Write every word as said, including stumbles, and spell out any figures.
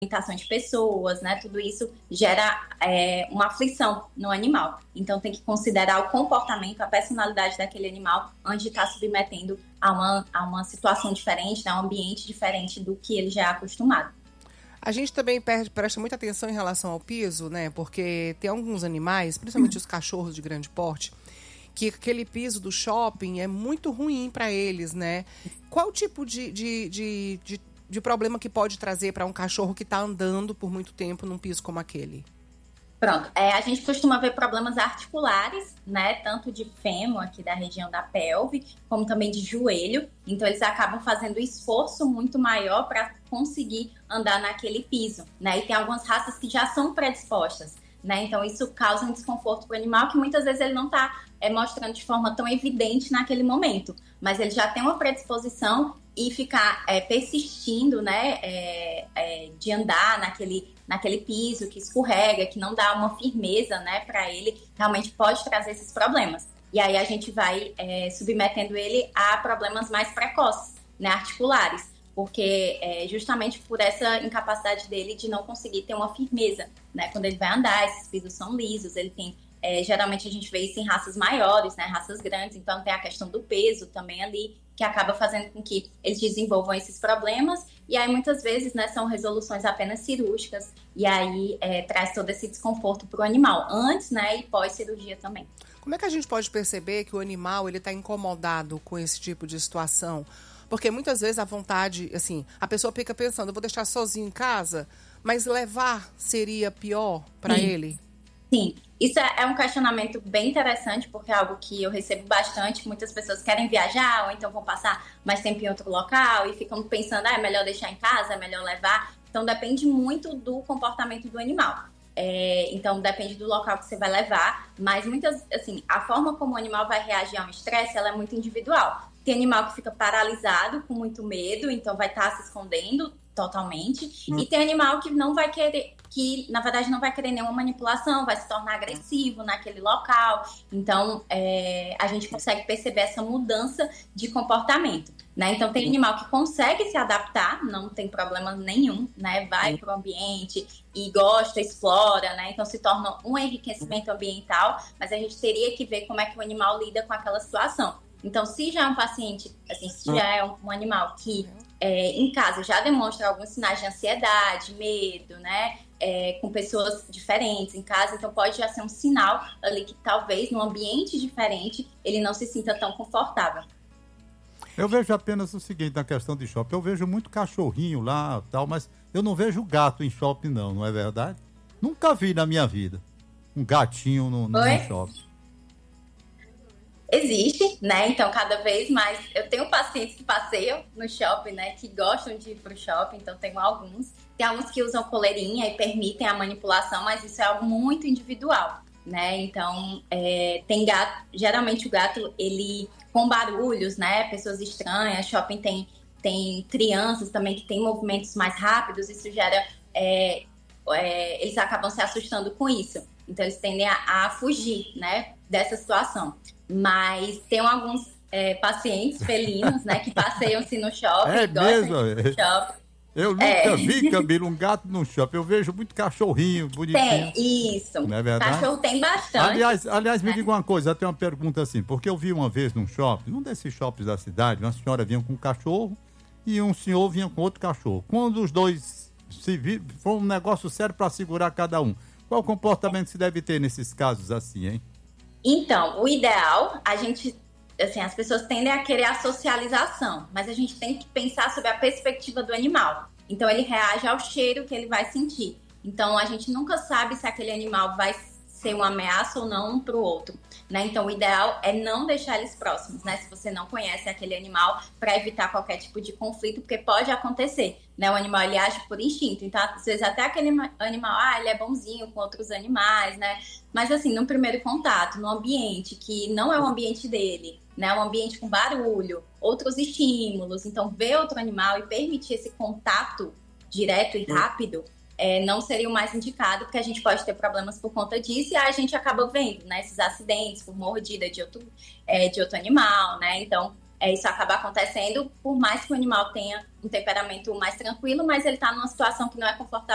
alimentação de pessoas, né? Tudo isso gera é, uma aflição no animal. Então tem que considerar o comportamento, a personalidade daquele animal antes de estar submetendo a uma, a uma situação diferente, né? Um ambiente diferente do que ele já é acostumado. A gente também presta muita atenção em relação ao piso, né? Porque tem alguns animais, principalmente os cachorros de grande porte, que aquele piso do shopping é muito ruim para eles, né? Qual tipo de, de, de, de, de problema que pode trazer para um cachorro que está andando por muito tempo num piso como aquele? Pronto, é, a gente costuma ver problemas articulares, né, tanto de fêmur, aqui da região da pelve, como também de joelho. Então, eles acabam fazendo um esforço muito maior para conseguir andar naquele piso, né? E tem algumas raças que já são predispostas, né? Então, isso causa um desconforto para o animal que muitas vezes ele não está é, mostrando de forma tão evidente naquele momento, mas ele já tem uma predisposição e ficar é, persistindo, né, é, é, de andar naquele, naquele piso que escorrega, que não dá uma firmeza, né, para ele, realmente pode trazer esses problemas. E aí a gente vai é, submetendo ele a problemas mais precoces, né, articulares, porque é justamente por essa incapacidade dele de não conseguir ter uma firmeza, né, quando ele vai andar, esses pisos são lisos, ele tem É, geralmente a gente vê isso em raças maiores, né, raças grandes, então tem a questão do peso também ali, que acaba fazendo com que eles desenvolvam esses problemas, e aí muitas vezes, né, são resoluções apenas cirúrgicas, e aí é, traz todo esse desconforto para o animal, antes, né, e pós-cirurgia também. Como é que a gente pode perceber que o animal ele está incomodado com esse tipo de situação? Porque muitas vezes a vontade, assim, a pessoa fica pensando, eu vou deixar sozinho em casa, mas levar seria pior para ele? Sim, isso é um questionamento bem interessante, porque é algo que eu recebo bastante. Muitas pessoas querem viajar ou então vão passar mais tempo em outro local e ficam pensando, ah, é melhor deixar em casa, é melhor levar. Então, depende muito do comportamento do animal. É, então, depende do local que você vai levar, mas muitas, assim, a forma como o animal vai reagir a um estresse, ela é muito individual. Tem animal que fica paralisado, com muito medo, então vai estar se escondendo totalmente, hum. e tem animal que não vai querer, que na verdade não vai querer nenhuma manipulação, vai se tornar agressivo naquele local. Então, é, a gente consegue perceber essa mudança de comportamento, né? Então, tem animal que consegue se adaptar, não tem problema nenhum, né? Vai para o ambiente e gosta, explora, né? Então, se torna um enriquecimento ambiental, mas a gente teria que ver como é que o animal lida com aquela situação. Então, se já é um paciente, assim, se já é um, um animal que é, em casa já demonstra alguns sinais de ansiedade, medo, né? É, com pessoas diferentes em casa, então pode já ser um sinal ali que talvez num ambiente diferente ele não se sinta tão confortável. Eu vejo apenas o seguinte na questão de shopping, eu vejo muito cachorrinho lá tal, mas eu não vejo gato em shopping não, não é verdade? Nunca vi na minha vida um gatinho no, no shopping. Existe, né? Então, cada vez mais... Eu tenho pacientes que passeiam no shopping, né? Que gostam de ir pro shopping, então tenho alguns. Tem alguns que usam coleirinha e permitem a manipulação, mas isso é algo muito individual, né? Então, é, tem gato... Geralmente o gato, ele... Com barulhos, né? Pessoas estranhas. Shopping tem, tem crianças também que tem movimentos mais rápidos. Isso gera... É, é, eles acabam se assustando com isso. Então, eles tendem a, a fugir, né? Dessa situação. Mas tem alguns é, pacientes felinos, né, que passeiam-se no shopping. É mesmo? Shopping. Eu nunca é. vi, Camila, um gato no shopping. Eu vejo muito cachorrinho, bonitinho. Tem, isso. Não é verdade? Cachorro tem bastante. Aliás, aliás me né? diga uma coisa, até uma pergunta assim, porque eu vi uma vez num shopping, num desses shoppings da cidade, uma senhora vinha com um cachorro e um senhor vinha com outro cachorro. Quando os dois se vi, foi um negócio sério para segurar cada um. Qual comportamento se deve ter nesses casos assim, hein? Então, o ideal, a gente, assim, as pessoas tendem a querer a socialização, mas a gente tem que pensar sobre a perspectiva do animal. Então, ele reage ao cheiro que ele vai sentir. Então, a gente nunca sabe se aquele animal vai ser uma ameaça ou não um para o outro, né? Então, o ideal é não deixar eles próximos, né? Se você não conhece aquele animal, para evitar qualquer tipo de conflito, porque pode acontecer, né? O animal, ele age por instinto. Então, às vezes, até aquele animal, ah, ele é bonzinho com outros animais, né? Mas, assim, no primeiro contato, no ambiente que não é o ambiente dele, né? Um ambiente com barulho, outros estímulos. Então, ver outro animal e permitir esse contato direto e rápido É, não seria o mais indicado, porque a gente pode ter problemas por conta disso e a gente acaba vendo, né, esses acidentes por mordida de outro, é, de outro animal, né? Então, é, isso acaba acontecendo, por mais que o animal tenha um temperamento mais tranquilo, mas ele está numa situação que não é confortável